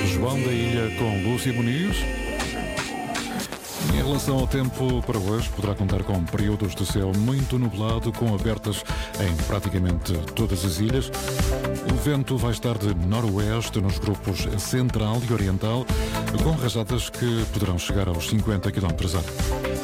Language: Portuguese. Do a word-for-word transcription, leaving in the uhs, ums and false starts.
João da Ilha com Lúcia Muniz. Em relação ao tempo para hoje, poderá contar com períodos de céu muito nublado, com abertas em praticamente todas as ilhas. O vento vai estar de noroeste nos grupos central e oriental, com rajadas que poderão chegar aos cinquenta quilómetros por hora.